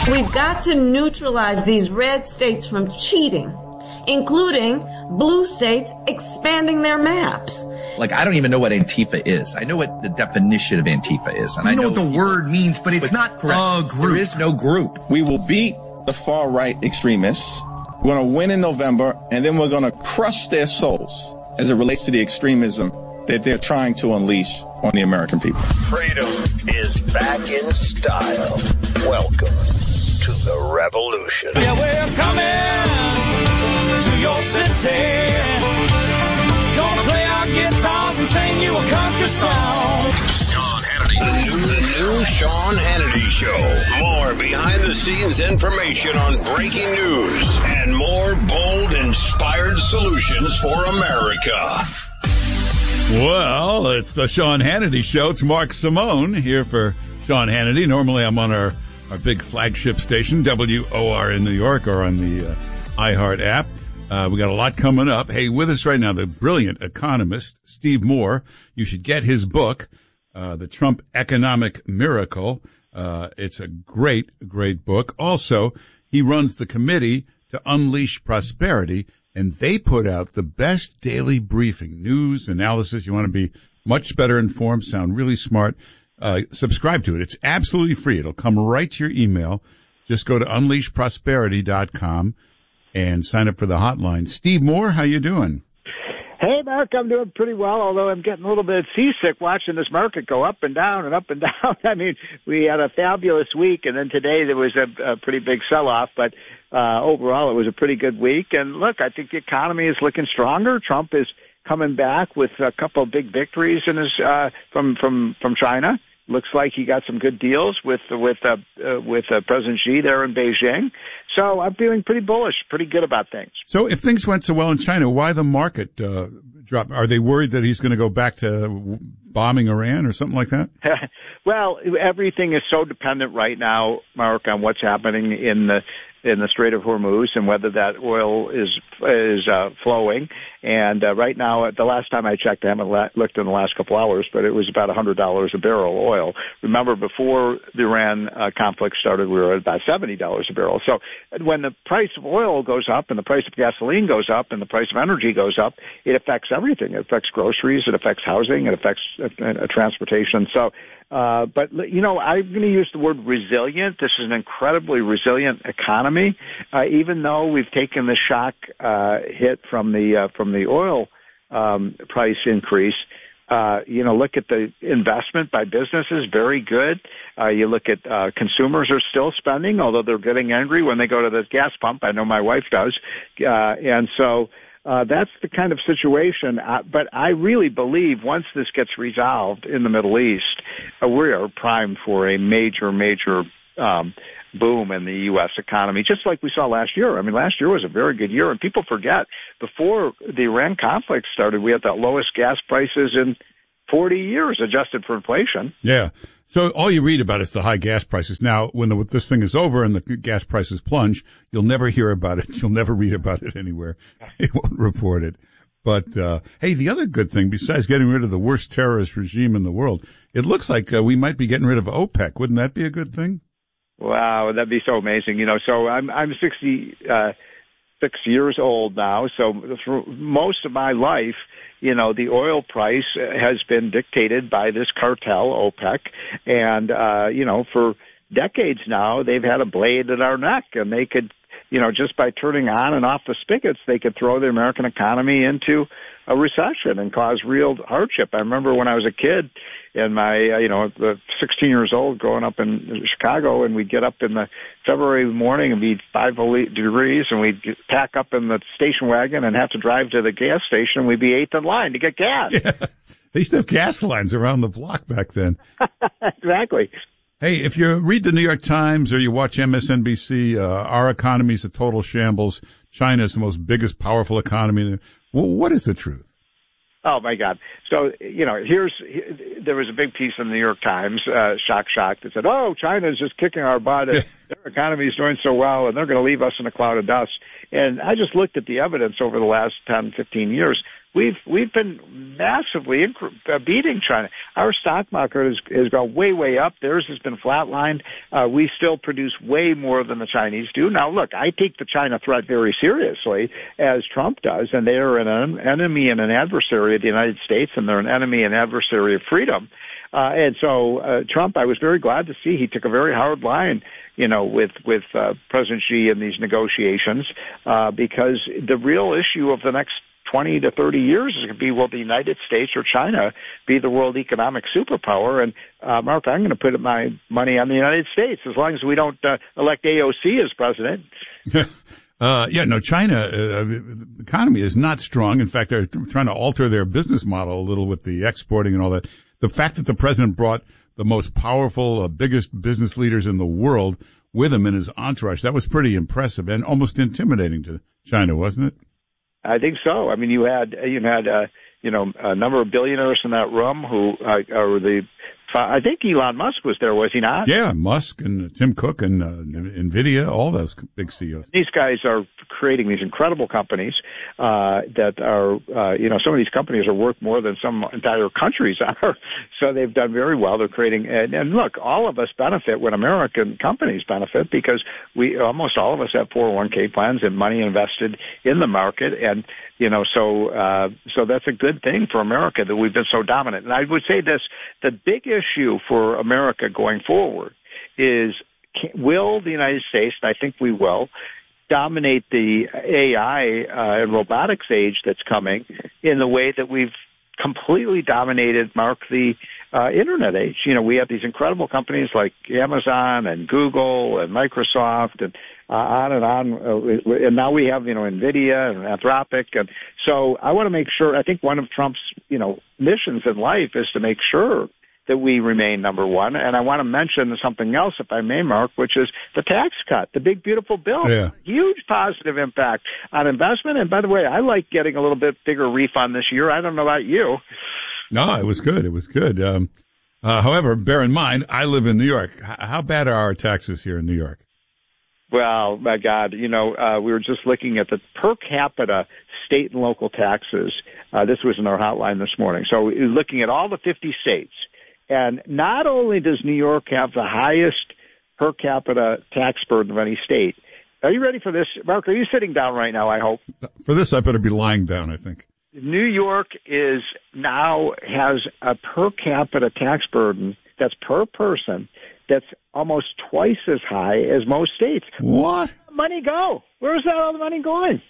We've got to neutralize these red states from cheating, including blue states expanding their maps. Like, I don't even know what Antifa is. I know what the definition of Antifa is. And I know what the word means, but it's not a group. There is no group. We will beat the far-right extremists. We're going to win in November, and then we're going to crush their souls as it relates to the extremism that they're trying to unleash on the American people. Freedom is back in style. Welcome to the revolution. Yeah, we're coming to your city. Gonna play our guitars and sing you a country song. Sean Hannity. The new Sean Hannity Show. More behind-the-scenes information on breaking news and more bold, inspired solutions for America. Well, it's the Sean Hannity Show. It's Mark Simone here for Sean Hannity. Normally I'm on our big flagship station, WOR in New York, or on the iHeart app. We got a lot coming up. Hey, with us right now, the brilliant economist, Steve Moore. You should get his book, The Trump Economic Miracle. It's a great, great book. Also, he runs the Committee to Unleash Prosperity, and they put out the best daily briefing, news, analysis. You want to be much better informed, sound really smart. Subscribe to it. It's absolutely free. It'll come right to your email. Just go to unleashprosperity.com and sign up for the hotline. Steve Moore, how you doing? Hey, Mark, I'm doing pretty well, although I'm getting a little bit seasick watching this market go up and down and up and down. I mean, we had a fabulous week, and then today there was a pretty big sell-off, but overall it was a pretty good week. And look, I think the economy is looking stronger. Trump is coming back with a couple of big victories in his from China. Looks like he got some good deals with President Xi there in Beijing. So I'm feeling pretty bullish, pretty good about things. So if things went so well in China, why the market drop? Are they worried that he's going to go back to bombing Iran or something like that? Well, everything is so dependent right now, Mark, on what's happening in the Strait of Hormuz and whether that oil is flowing. And right now, the last time I checked, I haven't looked in the last couple hours, but it was about $100 a barrel oil. Remember, before the Iran conflict started, we were at about $70 a barrel. So when the price of oil goes up and the price of gasoline goes up and the price of energy goes up, it affects everything. It affects groceries, it affects housing, it affects transportation. So but, you know, I'm going to use the word resilient. This is an incredibly resilient economy, even though we've taken the shock hit from the oil price increase. You know, look at the investment by businesses, very good. You look at consumers are still spending, although they're getting angry when they go to the gas pump. I know my wife does. And so that's the kind of situation. But I really believe once this gets resolved in the Middle East, we are primed for a major boom in the U.S. economy, just like we saw last year. I mean, last year was a very good year, and people forget, before the Iran conflict started, we had the lowest gas prices in 40 years, adjusted for inflation. Yeah. So all you read about is the high gas prices. Now, when this thing is over and the gas prices plunge, you'll never hear about it. You'll never read about it anywhere. They won't report it. But, hey, the other good thing, besides getting rid of the worst terrorist regime in the world, it looks like we might be getting rid of OPEC. Wouldn't that be a good thing? Wow, that'd be so amazing. You know, so I'm 66 years old now, so for most of my life, you know, the oil price has been dictated by this cartel, OPEC, and, you know, for decades now, they've had a blade at our neck, and they could, you know, just by turning on and off the spigots, they could throw the American economy into a recession and cause real hardship. I remember when I was a kid, and my, 16 years old, growing up in Chicago, and we'd get up in the February morning and be 5 degrees, and we'd pack up in the station wagon and have to drive to the gas station, and we'd be eighth in line to get gas. Yeah. They used to have gas lines around the block back then. Exactly. Hey, if you read the New York Times or you watch MSNBC, our economy is a total shambles. China is the most biggest, powerful economy. Well, what is the truth? Oh, my God. So, you know, there was a big piece in the New York Times, shock, that said, oh, China is just kicking our butt. Their economy is doing so well, and they're going to leave us in a cloud of dust. And I just looked at the evidence over the last 10, 15 years. We've been massively beating China. Our stock market has gone way up. Theirs has been flatlined. We still produce way more than the Chinese do. Now, look, I take the China threat very seriously, as Trump does, and they are an enemy and an adversary of the United States, and they're an enemy and adversary of freedom. And so Trump, I was very glad to see he took a very hard line, with President Xi in these negotiations, because the real issue of the next 20 to 30 years is going to be, will the United States or China be the world economic superpower? And, Mark, I'm going to put my money on the United States as long as we don't elect AOC as president. China, the economy is not strong. In fact, they're trying to alter their business model a little with the exporting and all that. The fact that the president brought the most powerful, biggest business leaders in the world with him in his entourage, that was pretty impressive and almost intimidating to China, wasn't it? I think so. I mean, you had a number of billionaires in that room who I think Elon Musk was there, was he not? Yeah, Musk and Tim Cook and NVIDIA, all those big CEOs. These guys are creating these incredible companies that are, some of these companies are worth more than some entire countries are. So they've done very well. They're creating, and look, all of us benefit when American companies benefit, because almost all of us have 401k plans and money invested in the market. And, so that's a good thing for America that we've been so dominant. And I would say this, the big issue for America going forward is, will the United States, and I think we will, dominate the AI and robotics age that's coming in the way that we've completely dominated, Mark, the internet age. We have these incredible companies like Amazon and Google and Microsoft and on and on. And now we have, NVIDIA and Anthropic. And so I want to make sure, I think one of Trump's, missions in life is to make sure that we remain number one. And I want to mention something else, if I may, Mark, which is the tax cut, the big, beautiful bill. Yeah. Huge positive impact on investment. And by the way, I like getting a little bit bigger refund this year. I don't know about you. No, it was good. It was good. However, bear in mind, I live in New York. How bad are our taxes here in New York? Well, my God, we were just looking at the per capita state and local taxes. This was in our hotline this morning. So we're looking at all the 50 states. And not only does New York have the highest per capita tax burden of any state. Are you ready for this? Mark, are you sitting down right now, I hope? For this, I better be lying down, I think. New York has a per capita tax burden that's per person that's almost twice as high as most states. What? Where does the money go? Where's all the money going?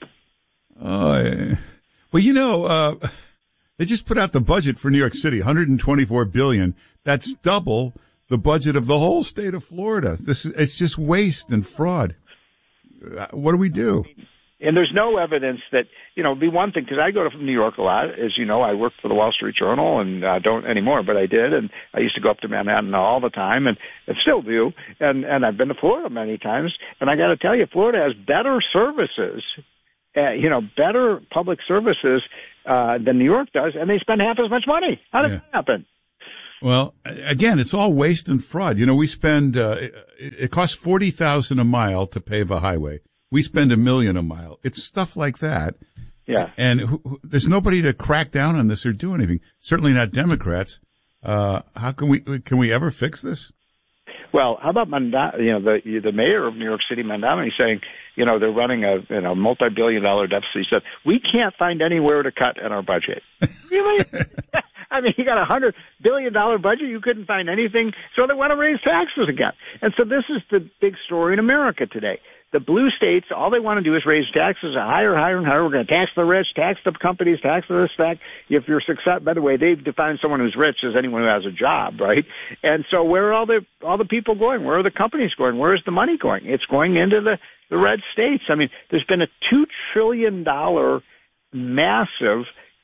Well, they just put out the budget for New York City, $124 billion. That's double the budget of the whole state of Florida. It's just waste and fraud. What do we do? And there's no evidence that, it'd be one thing, because I go to New York a lot. As you know, I work for the Wall Street Journal, and I don't anymore, but I did. And I used to go up to Manhattan all the time, and still do. And I've been to Florida many times. And I got to tell you, Florida has better services, better public services than New York does, and they spend half as much money. How does that happen? Well, again, it's all waste and fraud. We spend, it costs $40,000 a mile to pave a highway. We spend $1 million a mile. It's stuff like that. Yeah. And there's nobody to crack down on this or do anything. Certainly not Democrats. How can we ever fix this? Well, how about the mayor of New York City, Mandamini, saying, they're running a multi-billion-dollar deficit. He said, we can't find anywhere to cut in our budget. Really? I mean, you got $100 billion budget. You couldn't find anything. So they want to raise taxes again. And so this is the big story in America today. The blue states, all they want to do is raise taxes higher and higher. We're going to tax the rich, tax the companies, tax the this, that. If you're successful, by the way, they've defined someone who's rich as anyone who has a job, right? And so where are all the people going? Where are the companies going? Where is the money going? It's going into the red states. I mean, there's been a $2 trillion massive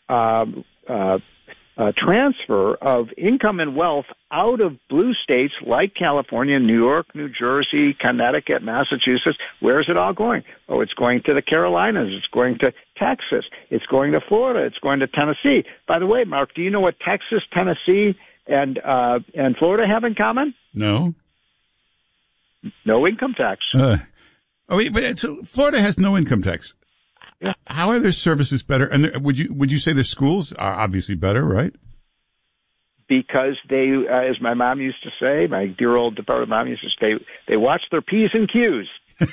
transfer of income and wealth out of blue states like California, New York, New Jersey, Connecticut, Massachusetts. Where is it all going? Oh, it's going to the Carolinas. It's going to Texas. It's going to Florida. It's going to Tennessee. By the way, Mark, do you know what Texas, Tennessee, and Florida have in common? No. No income tax. Oh, wait, but so Florida has no income tax. Yeah. How are their services better? And would you say their schools are obviously better, right? Because they, as my mom used to say, my dear old departed mom used to say, they watch their P's and Q's.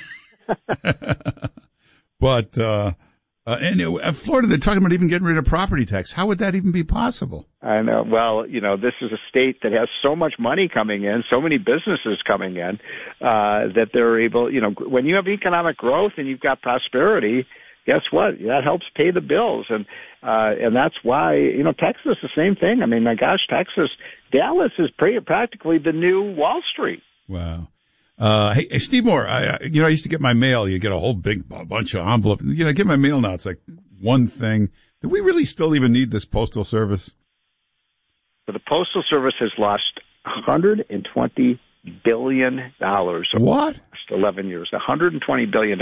But and Florida, they're talking about even getting rid of property tax. How would that even be possible? I know. Well, this is a state that has so much money coming in, so many businesses coming in, that they're able, when you have economic growth and you've got prosperity, guess what? That helps pay the bills. And that's why, Texas, the same thing. I mean, my gosh, Texas, Dallas is practically the new Wall Street. Wow. Hey, Steve Moore, I used to get my mail. You get a whole big bunch of envelopes. I get my mail now. It's like one thing. Do we really still even need this postal service? But the Postal Service has lost $120 billion. What? 11 years, $120 billion.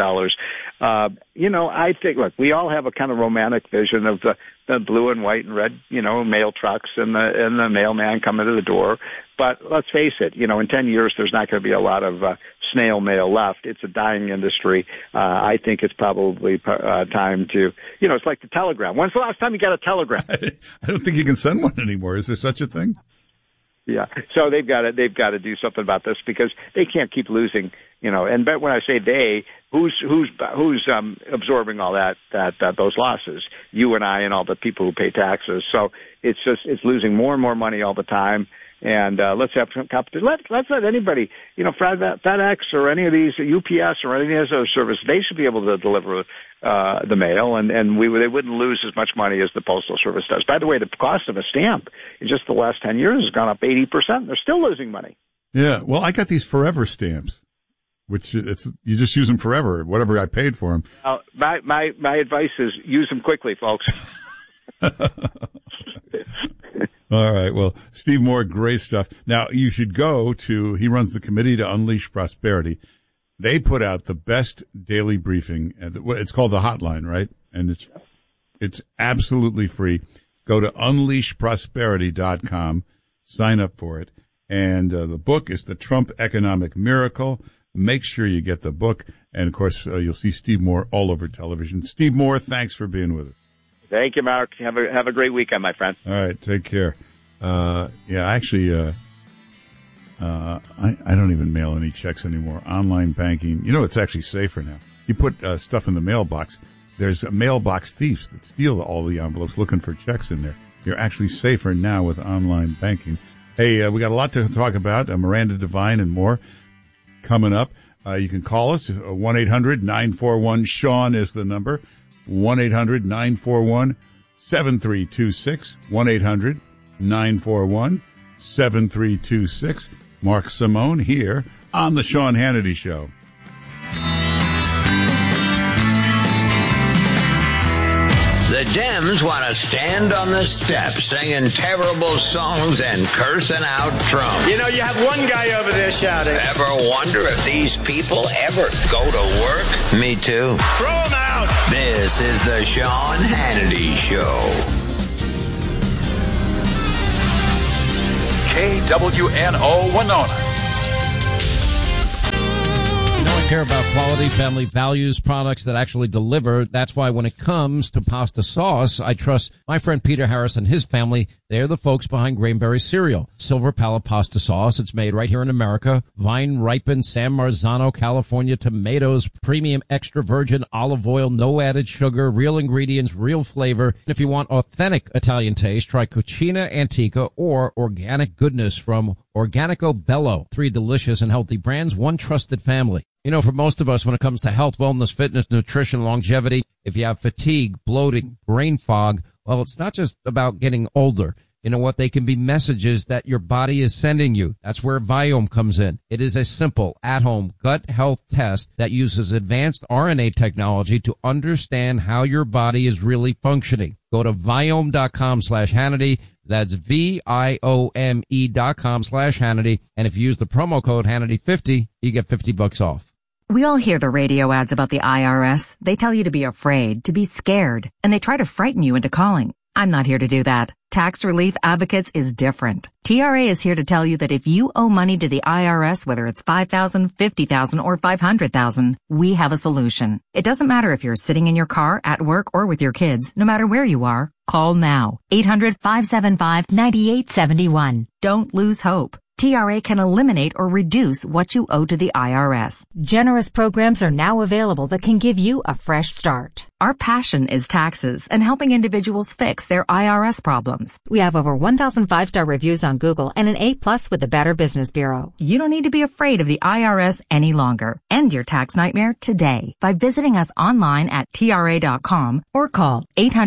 I think, look, we all have a kind of romantic vision of the blue and white and red, mail trucks and the mailman coming to the door. But let's face it, in 10 years, there's not going to be a lot of snail mail left. It's a dying industry. I think it's probably time to, it's like the telegram. When's the last time you got a telegram? I don't think you can send one anymore. Is there such a thing? Yeah. So they've got to do something about this because they can't keep losing, and but when I say they, who's absorbing all those losses? You and I and all the people who pay taxes. So it's losing more and more money all the time. And let's have some competition. Let's let anybody, FedEx or any of these, UPS or any of those services, they should be able to deliver the mail, and they wouldn't lose as much money as the Postal Service does. By the way, the cost of a stamp in just the last 10 years has gone up 80%. They're still losing money. Yeah, well, I got these forever stamps, which you just use them forever, whatever I paid for them. My advice is use them quickly, folks. All right. Well, Steve Moore, great stuff. Now, you should go he runs the Committee to Unleash Prosperity. They put out the best daily briefing. It's called the Hotline, right? And it's absolutely free. Go to unleashprosperity.com, sign up for it. And the book is The Trump Economic Miracle. Make sure you get the book. And, of course, you'll see Steve Moore all over television. Steve Moore, thanks for being with us. Thank you, Mark. Have a great weekend, my friend. All right, take care. I don't even mail any checks anymore. Online banking, it's actually safer now. You put stuff in the mailbox. There's mailbox thieves that steal all the envelopes looking for checks in there. You're actually safer now with online banking. Hey, we got a lot to talk about. Miranda Devine and more coming up. You can call us. 1-800-941-SEAN is the number. 1-800-941-7326. 1-800-941-7326. Mark Simone here on the Sean Hannity Show. The Dems want to stand on the steps singing terrible songs and cursing out Trump. You have one guy over there shouting. Ever wonder if these people ever go to work? Me too. Throw them out. This is the Sean Hannity Show. KWNO Winona. I care about quality, family values, products that actually deliver. That's why when it comes to pasta sauce, I trust my friend Peter Harris and his family. They're the folks behind Grainberry Cereal. Silver Palate pasta sauce. It's made right here in America. Vine-ripened San Marzano, California tomatoes, premium extra virgin olive oil, no added sugar, real ingredients, real flavor. And if you want authentic Italian taste, try Cucina Antica or organic goodness from Organico Bello. 3 delicious and healthy brands, one trusted family. For most of us, when it comes to health, wellness, fitness, nutrition, longevity, if you have fatigue, bloating, brain fog, well, it's not just about getting older. You know what? They can be messages that your body is sending you. That's where Viome comes in. It is a simple, at-home gut health test that uses advanced RNA technology to understand how your body is really functioning. Go to Viome.com/Hannity. That's VIOME.com/Hannity. And if you use the promo code Hannity50, you get $50 off. We all hear the radio ads about the IRS. They tell you to be afraid, to be scared, and they try to frighten you into calling. I'm not here to do that. Tax Relief Advocates is different. TRA is here to tell you that if you owe money to the IRS, whether it's $5,000, $50,000, or $500,000, we have a solution. It doesn't matter if you're sitting in your car, at work, or with your kids. No matter where you are, call now. 800-575-9871. Don't lose hope. TRA can eliminate or reduce what you owe to the IRS. Generous programs are now available that can give you a fresh start. Our passion is taxes and helping individuals fix their IRS problems. We have over 1,000 5-star reviews on Google and an A+ with the Better Business Bureau. You don't need to be afraid of the IRS any longer. End your tax nightmare today by visiting us online at TRA.com or call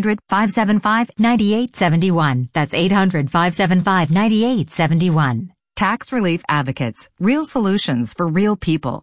800-575-9871. That's 800-575-9871. Tax Relief Advocates. Real solutions for real people.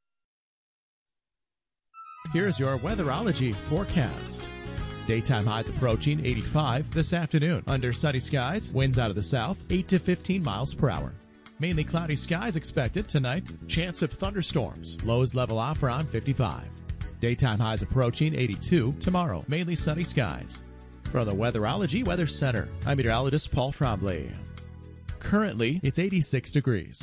Here's your weatherology forecast. Daytime highs approaching 85 this afternoon. Under sunny skies, winds out of the south, 8 to 15 miles per hour. Mainly cloudy skies expected tonight. Chance of thunderstorms. Lows level off around 55. Daytime highs approaching 82 tomorrow. Mainly sunny skies. From the Weatherology Weather Center, I'm meteorologist Paul Trombley. Currently, it's 86 degrees.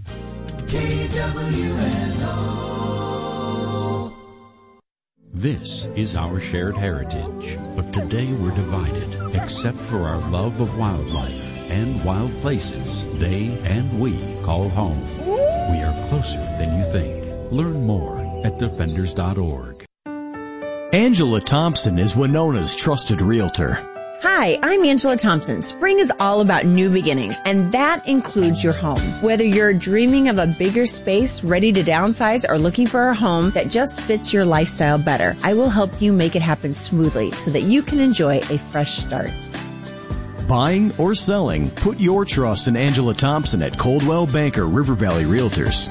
KWNO. This is our shared heritage, but today we're divided, except for our love of wildlife and wild places they and we call home. We are closer than you think. Learn more at defenders.org. Angela Thompson is Winona's trusted realtor. Hi, I'm Angela Thompson. Spring is all about new beginnings, and that includes your home. Whether you're dreaming of a bigger space, ready to downsize, or looking for a home that just fits your lifestyle better, I will help you make it happen smoothly so that you can enjoy a fresh start. Buying or selling, put your trust in Angela Thompson at Coldwell Banker River Valley Realtors.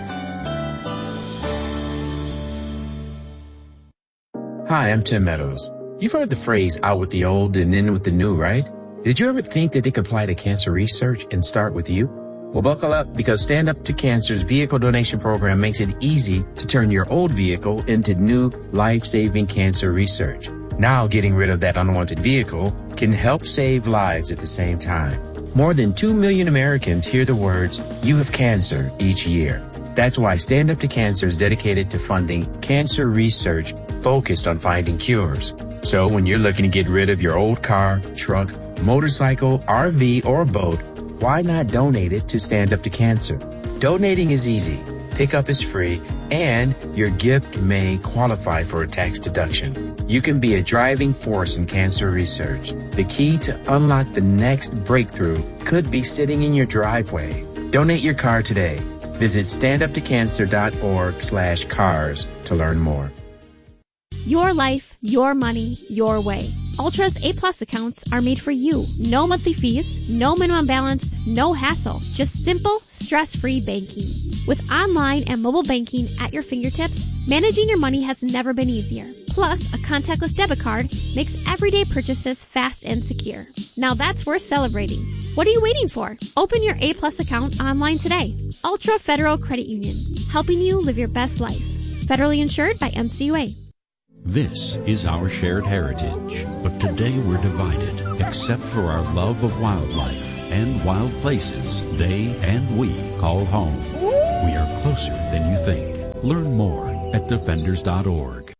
Hi, I'm Tim Meadows. You've heard the phrase out with the old and in with the new, right? Did you ever think that they could apply to cancer research and start with you? Well, buckle up, because Stand Up to Cancer's vehicle donation program makes it easy to turn your old vehicle into new life-saving cancer research. Now, getting rid of that unwanted vehicle can help save lives at the same time. More than 2 million Americans hear the words, "You have cancer," each year. That's why Stand Up to Cancer is dedicated to funding cancer research focused on finding cures. So when you're looking to get rid of your old car, truck, motorcycle, RV, or boat, why not donate it to Stand Up to Cancer? Donating is easy, pickup is free, and your gift may qualify for a tax deduction. You can be a driving force in cancer research. The key to unlock the next breakthrough could be sitting in your driveway. Donate your car today. Visit standuptocancer.org/cars to learn more. Your life, your money, your way. Ultra's A+ accounts are made for you. No monthly fees, no minimum balance, no hassle. Just simple, stress-free banking. With online and mobile banking at your fingertips, managing your money has never been easier. Plus, a contactless debit card makes everyday purchases fast and secure. Now that's worth celebrating. What are you waiting for? Open your A+ account online today. Ultra Federal Credit Union, helping you live your best life. Federally insured by NCUA. This is our shared heritage, but today we're divided, except for our love of wildlife and wild places they and we call home. We are closer than you think. Learn more at defenders.org.